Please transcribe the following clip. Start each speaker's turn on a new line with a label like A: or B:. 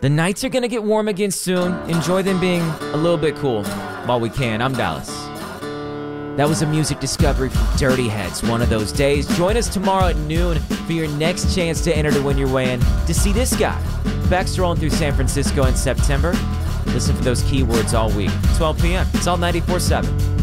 A: The nights are gonna get warm again soon. Enjoy them being a little bit cool while we can. I'm Dallas. That was a music discovery from Dirty Heads, One of Those Days. Join us tomorrow at noon for your next chance to enter to win your way in to see this guy. Back strolling through San Francisco in September. Listen for those keywords all week. 12 p.m. It's all 94.7.